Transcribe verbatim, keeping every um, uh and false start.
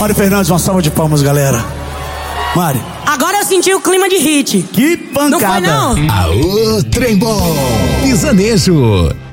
Mari Fernandes, uma salva de palmas, galera. Mari. Agora eu senti o clima de hit. Que pancada. Não foi, não? Aô, trem bom. Pisanejo.